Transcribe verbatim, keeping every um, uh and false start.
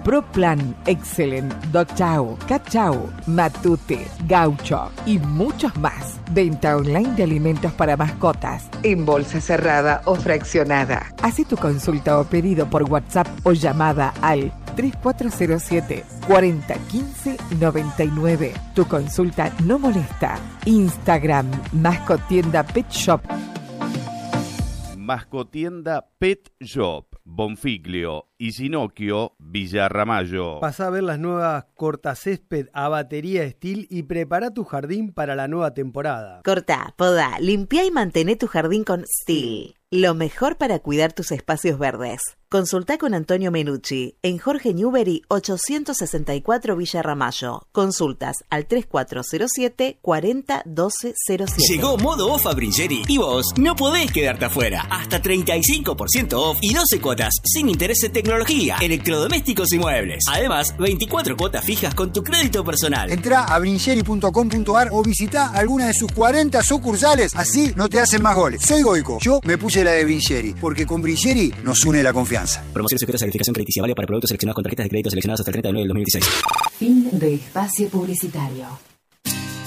ProPlan, Excellent, Dog Chow, Cat Chow, Matute, Gaucho y muchos más. Venta online de alimentos para mascotas, en bolsa cerrada o fraccionada. Haz tu consulta o pedido por WhatsApp o llamada al tres cuatro cero siete, cuatro cero uno cinco, nueve nueve. Tu consulta no molesta. Instagram, Mascotienda Pet Shop. Mascotienda Pet Shop, Bonfiglio y Sinocchio, Villa Ramallo. Pasá a ver las nuevas cortacésped a batería Steel y prepara tu jardín para la nueva temporada. Cortá, podá, limpiá y mantené tu jardín con Steel. Lo mejor para cuidar tus espacios verdes. Consultá con Antonio Menucci en Jorge Newbery ochocientos sesenta y cuatro Villa Ramallo. Consultas al tres cuatro cero siete, cuatro cero, doce cero siete. Llegó Modo Off a Bringeri y vos no podés quedarte afuera. Hasta treinta y cinco por ciento off y doce cuotas sin interés en tecnología, electrodomésticos y muebles. Además, veinticuatro cuotas fijas con tu crédito personal. Entrá a bringeri punto com punto ar o visitá alguna de sus cuarenta sucursales. Así no te hacen más goles. Soy Goico. Yo me puse la de Bringeri, porque con Bringeri nos une la confianza. Promoción sujeta a certificación crediticia válida para productos seleccionados con tarjetas de crédito seleccionadas hasta el treinta de noviembre del dos mil dieciséis. Fin de espacio publicitario.